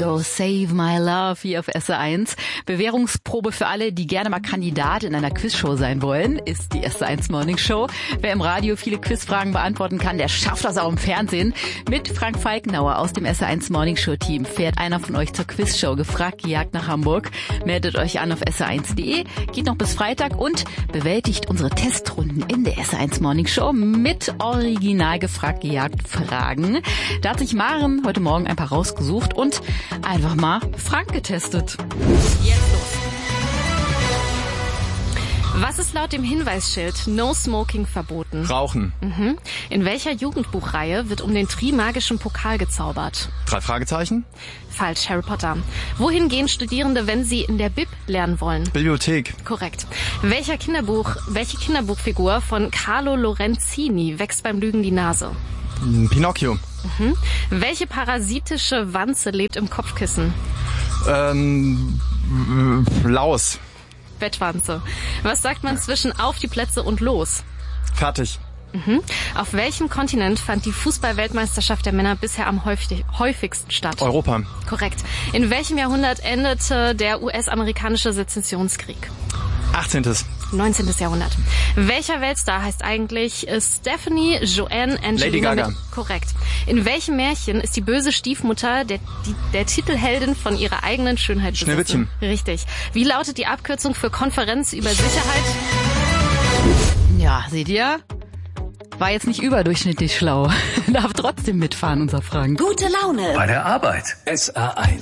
Go Save My Love hier auf SR1. Bewährungsprobe für alle, die gerne mal Kandidat in einer Quizshow sein wollen, ist die SR1 Morning Show. Wer im Radio viele Quizfragen beantworten kann, der schafft das auch im Fernsehen. Mit Frank Falkenauer aus dem SR1 Morning Show Team fährt einer von euch zur Quizshow Gefragt gejagt nach Hamburg. Meldet euch an auf sr1.de, geht noch bis Freitag und bewältigt unsere Testrunden in der SR1 Morning Show mit original Gefragt gejagt Fragen. Da hat sich Maren heute Morgen ein paar rausgesucht und einfach mal Frank getestet. Jetzt los. Was ist laut dem Hinweisschild No Smoking verboten? Rauchen. In welcher Jugendbuchreihe wird um den Trimagischen Pokal gezaubert? 3 Fragezeichen. Falsch, Harry Potter. Wohin gehen Studierende, wenn sie in der Bib lernen wollen? Bibliothek. Korrekt. Welche Kinderbuchfigur von Carlo Lorenzini wächst beim Lügen die Nase? Pinocchio. Welche parasitische Wanze lebt im Kopfkissen? Laus. Bettwanze. Was sagt man zwischen auf die Plätze und los? Fertig. Auf welchem Kontinent fand die Fußball-Weltmeisterschaft der Männer bisher am häufigsten statt? Europa. Korrekt. In welchem Jahrhundert endete der US-amerikanische Sezessionskrieg? 18. 19. Jahrhundert. Welcher Weltstar heißt eigentlich Stephanie Joanne Angelina? Lady Gaga. Korrekt. In welchem Märchen ist die böse Stiefmutter der Titelheldin von ihrer eigenen Schönheit besessen? Schneewittchen. Richtig. Wie lautet die Abkürzung für Konferenz über Sicherheit? Ja, seht ihr? War jetzt nicht überdurchschnittlich schlau. Darf trotzdem mitfahren, unser Frank. Gute Laune Bei der Arbeit. SR1.